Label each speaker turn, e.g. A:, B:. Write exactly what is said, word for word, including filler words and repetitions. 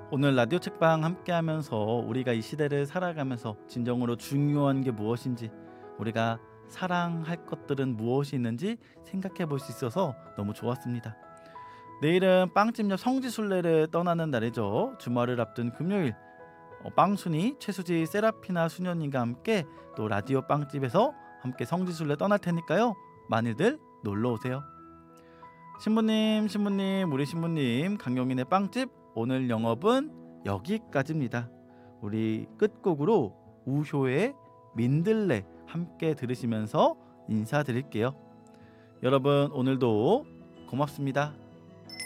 A: 오늘 라디오 책방 함께하면서 우리가 이 시대를 살아가면서 진정으로 중요한 게 무엇인지, 우리가 사랑할 것들은 무엇이 있는지 생각해 볼 수 있어서 너무 좋았습니다. 내일은 빵집 옆 성지순례를 떠나는 날이죠. 주말을 앞둔 금요일, 어, 빵순이 최수지 세라피나 수녀님과 함께 또 라디오 빵집에서 함께 성지순례 떠날 테니까요. 많이들 놀러 오세요. 신부님, 신부님, 우리 신부님, 강용인의 빵집 오늘 영업은 여기까지입니다. 우리 끝곡으로 우효의 민들레 함께 들으시면서 인사드릴게요. 여러분 오늘도 고맙습니다.